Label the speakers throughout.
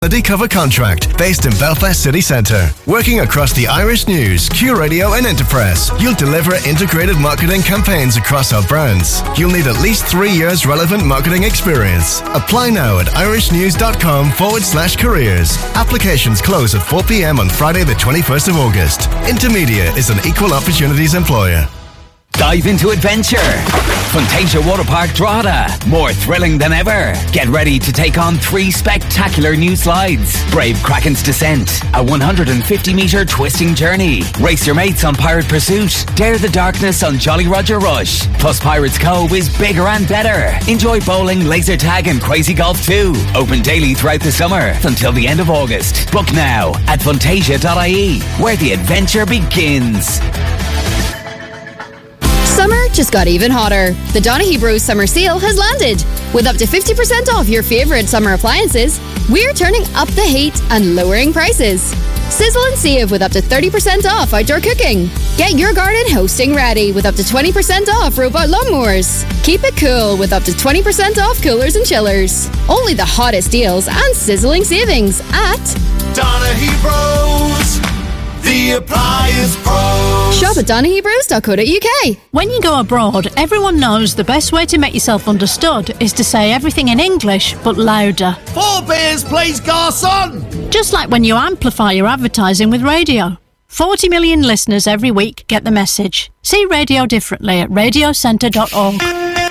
Speaker 1: Melody cover contract based in Belfast City Centre. Working across the Irish News, Q Radio and Interpress, you'll deliver integrated marketing campaigns across our brands. You'll need at least 3 years relevant marketing experience. Apply now at irishnews.com/careers. Applications close at 4 p.m. on Friday the 21st of August. Intermedia is an equal opportunities employer.
Speaker 2: Dive into adventure. Fantasia Water Park Drogheda. More thrilling than ever. Get ready to take on 3 spectacular new slides. Brave Kraken's Descent, a 150-metre twisting journey. Race your mates on Pirate Pursuit. Dare the darkness on Jolly Roger Rush. Plus Pirates Cove is bigger and better. Enjoy bowling, laser tag and crazy golf too. Open daily throughout the summer until the end of August. Book now at fantasia.ie, where the adventure begins.
Speaker 3: Summer just got even hotter. The Donaghy Bros Summer Sale has landed. With up to 50% off your favourite summer appliances, we're turning up the heat and lowering prices. Sizzle and save with up to 30% off outdoor cooking. Get your garden hosting ready with up to 20% off robot lawnmowers. Keep it cool with up to 20% off coolers and chillers. Only the hottest deals and sizzling savings at
Speaker 4: Donaghy Bros, the appliance pros.
Speaker 3: Shop at DonaghyBros.co.uk.
Speaker 5: When you go abroad, everyone knows the best way to make yourself understood is to say everything in English, but louder.
Speaker 4: 4 beers, please, garçon.
Speaker 5: Just like when you amplify your advertising with radio. 40 million listeners every week get the message. See radio differently at radiocentre.org.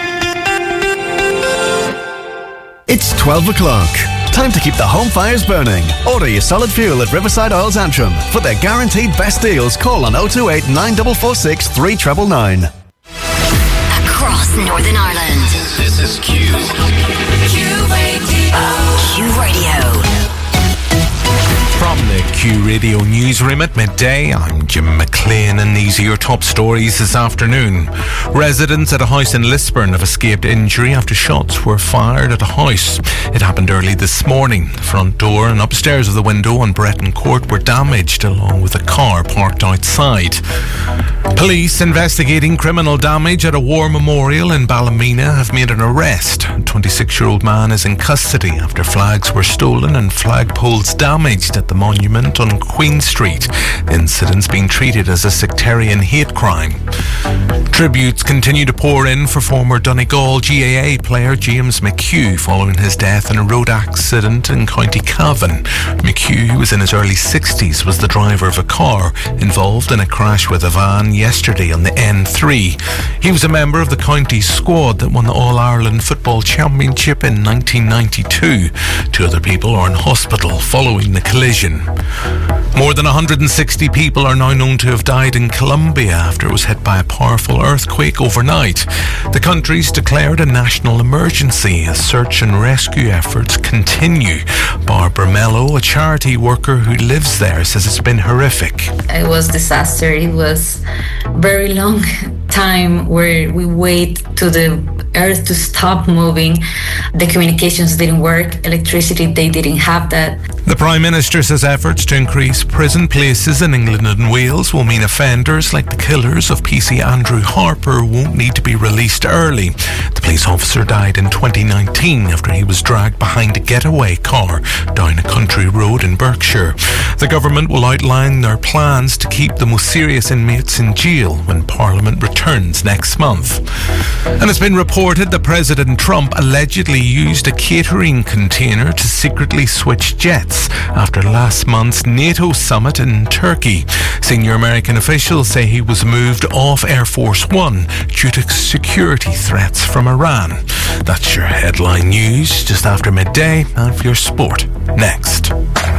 Speaker 1: It's 12 o'clock. Time to keep the home fires burning. Order your solid fuel at Riverside Oils Antrim. For their guaranteed best deals, call on 028 9446 3999.
Speaker 6: Across Northern Ireland.
Speaker 7: This is Q.
Speaker 6: Q Radio.
Speaker 7: From the Q Radio newsroom at midday, I'm Jim McLean, and these are your top stories this afternoon. Residents at a house in Lisburn have escaped injury after shots were fired at a house. It happened early this morning. The front door and upstairs of the window on Breton Court were damaged, along with a car parked outside. Police investigating criminal damage at a war memorial in Ballymena have made an arrest. A 26-year-old man is in custody after flags were stolen and flagpoles damaged at the monument on Queen Street. The incident's being treated as a sectarian hate crime. Tributes continue to pour in for former Donegal GAA player James McHugh following his death in a road accident in County Cavan. McHugh, who was in his early 60s, was the driver of a car involved in a crash with a van yesterday on the N3. He was a member of the county squad that won the All-Ireland Football Championship in 1992. 2 other people are in hospital following the collision. More than 160 people are now known to have died in Colombia after it was hit by a powerful earthquake overnight. The country's declared a national emergency as search and rescue efforts continue. Barbara Mello, a charity worker who lives there, says it's been horrific.
Speaker 8: It was a disaster. It was very long time where we wait to the earth to stop moving. The communications didn't work. Electricity, they didn't have that.
Speaker 7: The Prime Minister says efforts to increase prison places in England and Wales will mean offenders like the killers of PC Andrew Harper won't need to be released early. The police officer died in 2019 after he was dragged behind a getaway car down a country road in Berkshire. The government will outline their plans to keep the most serious inmates in jail when Parliament returns next month. And it's been reported that President Trump allegedly used a catering container to secretly switch jets after last month's NATO summit in Turkey. Senior American officials say he was moved off Air Force One due to security threats from Iran. That's your headline news just after midday, and for your sport next.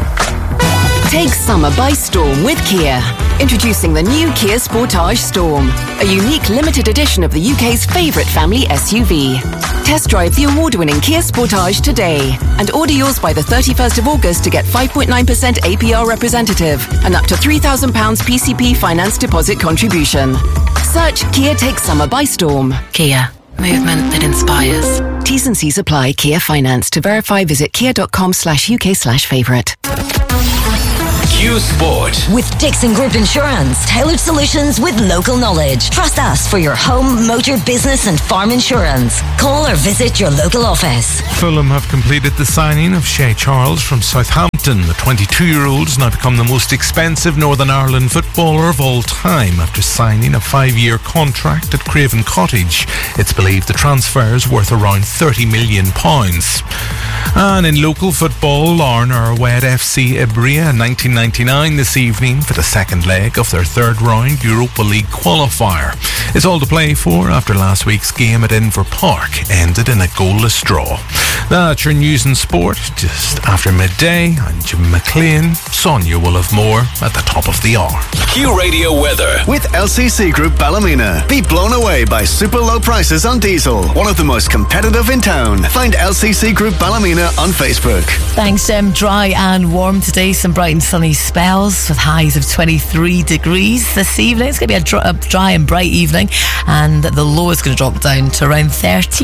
Speaker 6: Take summer by storm with Kia. Introducing the new Kia Sportage Storm, a unique limited edition of the UK's favourite family SUV. Test drive the award-winning Kia Sportage today and order yours by the 31st of August to get 5.9% APR representative and up to £3,000 PCP finance deposit contribution. Search Kia Take Summer by Storm. Kia. Movement that inspires. T's and C's apply. Kia Finance. To verify, visit kia.com/UK/favourite.
Speaker 2: Q Sport.
Speaker 9: With Dixon Group Insurance, tailored solutions with local knowledge. Trust us for your home, motor, business and farm insurance. Call or visit your local office.
Speaker 7: Fulham have completed the signing of Shea Charles from Southampton. The 22-year-old has now become the most expensive Northern Ireland footballer of all time after signing a 5-year contract at Craven Cottage. It's believed the transfer is worth around £30 million. And in local football, Larne are away at FC Ibria in 1999 this evening for the second leg of their third round Europa League qualifier. It's all to play for after last week's game at Inver Park ended in a goalless draw. That's your news and sport. Just after midday, I'm Jim McLean. Sonia will have more at the top of the hour.
Speaker 2: Q Radio weather.
Speaker 1: With LCC Group Ballymena. Be blown away by super low prices on diesel. One of the most competitive in town. Find LCC Group Ballymena on Facebook.
Speaker 10: Thanks, dry and warm today. Some bright and sunny spells with highs of 23 degrees this evening. It's going to be a dry and bright evening, and the low is going to drop down to around 30.